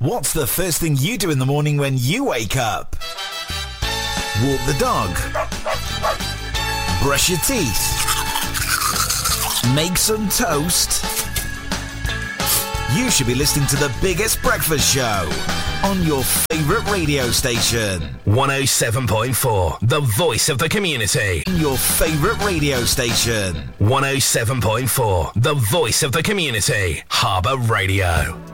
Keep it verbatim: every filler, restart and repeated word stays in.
What's the first thing you do in the morning when you wake up? Walk the dog. Brush your teeth. Make some toast. You should be listening to the biggest breakfast show on your favourite radio station. one oh seven point four, the voice of the community. Your favourite radio station. one oh seven point four, the voice of the community. Harbour Radio.